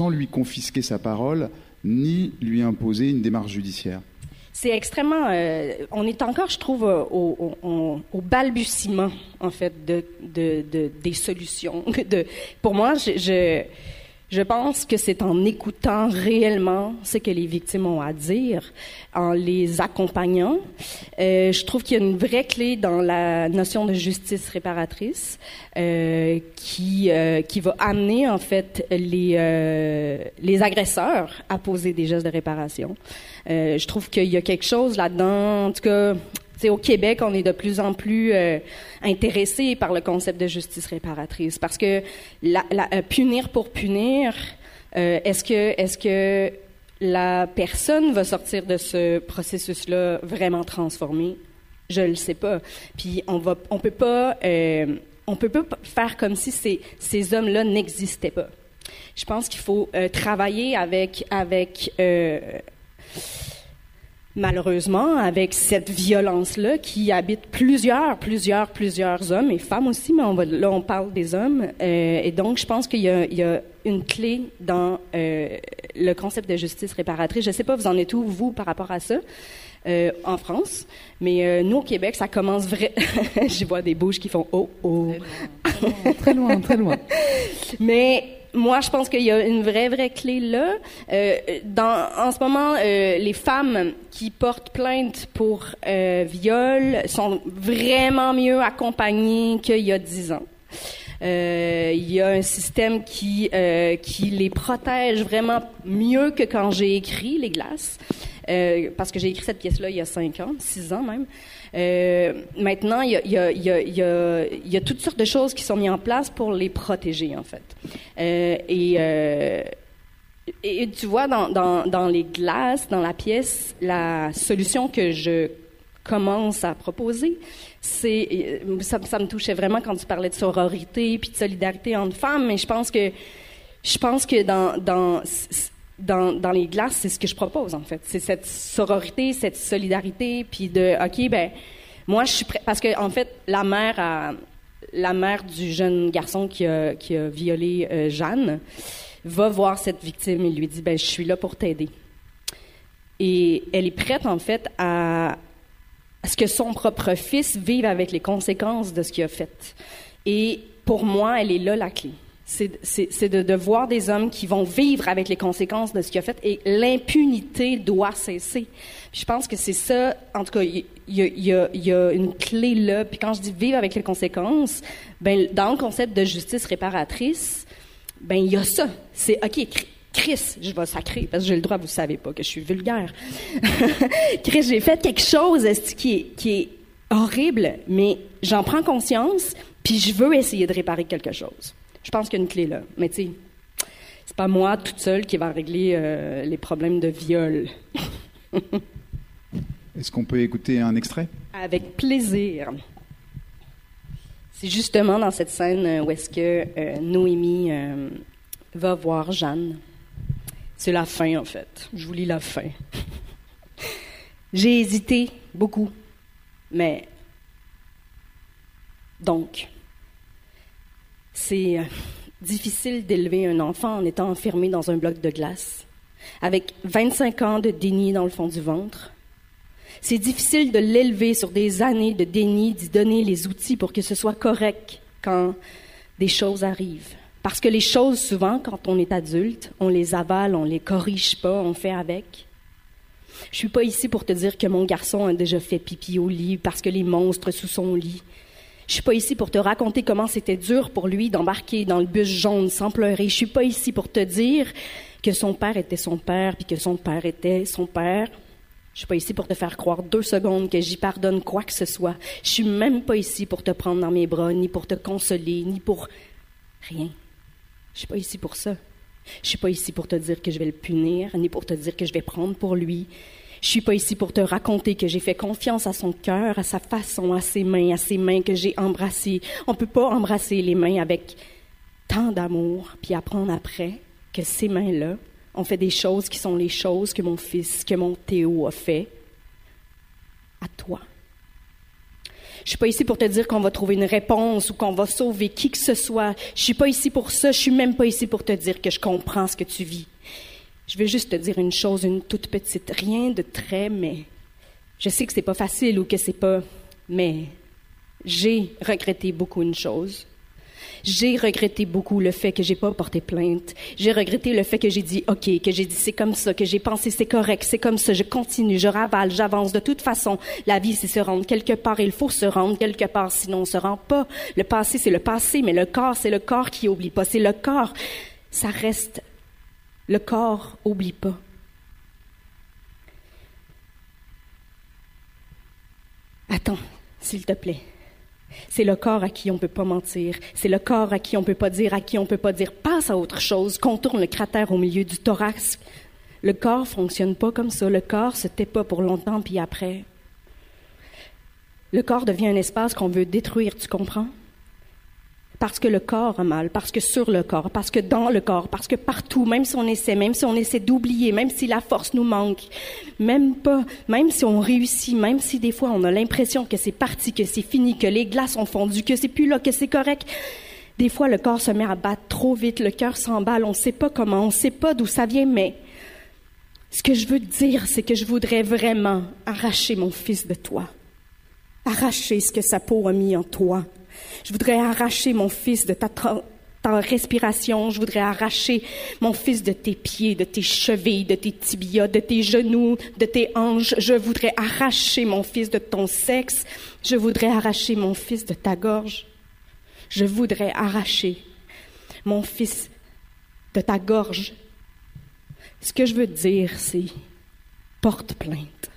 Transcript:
sans lui confisquer sa parole, ni lui imposer une démarche judiciaire? C'est extrêmement... on est encore, je trouve, au balbutiement, en fait, des solutions. Pour moi, je pense que c'est en écoutant réellement ce que les victimes ont à dire, en les accompagnant. Je trouve qu'il y a une vraie clé dans la notion de justice réparatrice qui va amener en fait les agresseurs à poser des gestes de réparation. Je trouve qu'il y a quelque chose là-dedans, en tout cas. Au Québec, on est de plus en plus intéressé par le concept de justice réparatrice parce que punir pour punir, est-ce que la personne va sortir de ce processus-là vraiment transformée? Je le sais pas. Puis on peut pas faire comme si ces hommes-là n'existaient pas. Je pense qu'il faut travailler avec malheureusement, avec cette violence-là qui habite plusieurs hommes et femmes aussi, mais on parle des hommes. Et donc, je pense qu'il y a une clé dans le concept de justice réparatrice. Je ne sais pas, vous en êtes où, vous, par rapport à ça, en France, mais nous, au Québec, ça commence vrai. Je vois des bouches qui font « oh, oh ». Très loin. Mais... moi, je pense qu'il y a une vraie clé là. En ce moment, les femmes qui portent plainte pour viol sont vraiment mieux accompagnées qu'il y a 10 ans. Il y a un système qui les protège vraiment mieux que quand j'ai écrit Les Glaces, parce que j'ai écrit cette pièce-là il y a 5 ans, 6 ans même. Maintenant, il y a toutes sortes de choses qui sont mises en place pour les protéger, en fait. Et tu vois, dans Les Glaces, dans la pièce, la solution que je commence à proposer, ça me touchait vraiment quand tu parlais de sororité puis de solidarité entre femmes, mais je pense que dans Les Glaces, c'est ce que je propose, en fait. C'est cette sororité, cette solidarité, puis OK, moi, je suis prête. Parce que, en fait, la mère du jeune garçon qui a violé Jeanne va voir cette victime et lui dit, je suis là pour t'aider. Et elle est prête, en fait, à ce que son propre fils vive avec les conséquences de ce qu'il a fait. Et pour moi, elle est là la clé. C'est de voir des hommes qui vont vivre avec les conséquences de ce qu'il a fait et l'impunité doit cesser. Puis je pense que c'est ça, en tout cas, il y a une clé là. Puis quand je dis vivre avec les conséquences, dans le concept de justice réparatrice, il y a ça. C'est OK, Chris, je vais sacrer, parce que j'ai le droit, vous savez pas que je suis vulgaire. Chris, j'ai fait quelque chose qui est horrible, mais j'en prends conscience, puis je veux essayer de réparer quelque chose. Je pense qu'il y a une clé là. Mais tu sais, c'est pas moi toute seule qui va régler les problèmes de viol. Est-ce qu'on peut écouter un extrait? Avec plaisir. C'est justement dans cette scène où est-ce que Noémie va voir Jeanne. C'est la fin, en fait. Je vous lis la fin. J'ai hésité beaucoup, mais donc... c'est difficile d'élever un enfant en étant enfermé dans un bloc de glace, avec 25 ans de déni dans le fond du ventre. C'est difficile de l'élever sur des années de déni, d'y donner les outils pour que ce soit correct quand des choses arrivent. Parce que les choses, souvent, quand on est adulte, on les avale, on les corrige pas, on fait avec. Je suis pas ici pour te dire que mon garçon a déjà fait pipi au lit parce que les monstres sous son lit. Je suis pas ici pour te raconter comment c'était dur pour lui d'embarquer dans le bus jaune sans pleurer. Je suis pas ici pour te dire que son père était son père puis que son père était son père. Je suis pas ici pour te faire croire 2 secondes que j'y pardonne quoi que ce soit. Je suis même pas ici pour te prendre dans mes bras, ni pour te consoler, ni pour rien. Je suis pas ici pour ça. Je suis pas ici pour te dire que je vais le punir, ni pour te dire que je vais prendre pour lui. Je suis pas ici pour te raconter que j'ai fait confiance à son cœur, à sa façon, à ses mains que j'ai embrassées. On peut pas embrasser les mains avec tant d'amour, puis apprendre après que ces mains-là ont fait des choses qui sont les choses que mon fils, que mon Théo a fait à toi. Je suis pas ici pour te dire qu'on va trouver une réponse ou qu'on va sauver qui que ce soit. Je suis pas ici pour ça. Je suis même pas ici pour te dire que je comprends ce que tu vis. Je veux juste te dire une chose, une toute petite, rien de très, mais je sais que c'est pas facile ou que c'est pas, mais j'ai regretté beaucoup une chose. J'ai regretté beaucoup le fait que j'ai pas porté plainte. J'ai regretté le fait que j'ai dit OK, que j'ai dit c'est comme ça, que j'ai pensé c'est correct, c'est comme ça, je continue, je ravale, j'avance. De toute façon, la vie, c'est se rendre quelque part et il faut se rendre quelque part, sinon on se rend pas. Le passé, c'est le passé, mais le corps, c'est le corps qui oublie pas. C'est le corps, ça reste. Le corps oublie pas. Attends, s'il te plaît. C'est le corps à qui on peut pas mentir. C'est le corps à qui on peut pas dire, passe à autre chose, contourne le cratère au milieu du thorax. Le corps fonctionne pas comme ça. Le corps se tait pas pour longtemps, puis après. Le corps devient un espace qu'on veut détruire, tu comprends? Parce que le corps a mal, parce que sur le corps, parce que dans le corps, parce que partout, même si on essaie d'oublier, même si la force nous manque, même si on réussit, même si des fois on a l'impression que c'est parti, que c'est fini, que les glaces ont fondu, que c'est plus là, que c'est correct. Des fois, le corps se met à battre trop vite, le cœur s'emballe, on sait pas comment, on sait pas d'où ça vient, mais ce que je veux te dire, c'est que je voudrais vraiment arracher mon fils de toi. Arracher ce que sa peau a mis en toi. Je voudrais arracher mon fils de ta respiration. Je voudrais arracher mon fils de tes pieds, de tes chevilles, de tes tibias, de tes genoux, de tes hanches. Je voudrais arracher mon fils de ton sexe. Je voudrais arracher mon fils de ta gorge. Je voudrais arracher mon fils de ta gorge. Ce que je veux te dire, c'est porte plainte.